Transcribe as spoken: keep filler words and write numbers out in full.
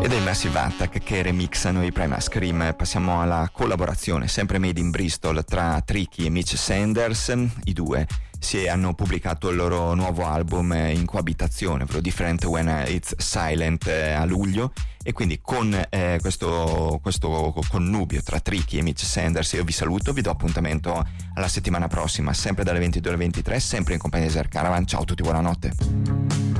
e del Massive Attack che remixano i Primal Scream. Passiamo alla collaborazione sempre made in Bristol tra Tricky e Mitch Sanders. I due si hanno pubblicato il loro nuovo album in coabitazione, ovvero Different When It's Silent, a luglio, e quindi con eh, questo, questo connubio tra Tricky e Mitch Sanders io vi saluto, vi do appuntamento alla settimana prossima, sempre dalle ventidue alle ventitré, sempre in compagnia di Desert Caravan. Ciao a tutti, buonanotte.